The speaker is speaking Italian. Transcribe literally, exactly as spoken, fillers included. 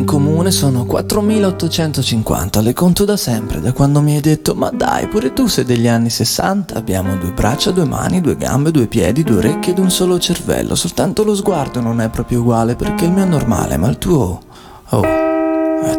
In comune sono quattromilaottocentocinquanta, le conto da sempre, da quando mi hai detto ma dai, pure tu sei degli anni sessanta. Abbiamo due braccia, due mani, due gambe, due piedi, due orecchie ed un solo cervello. Soltanto lo sguardo non è proprio uguale perché il mio è normale, ma il tuo... Oh...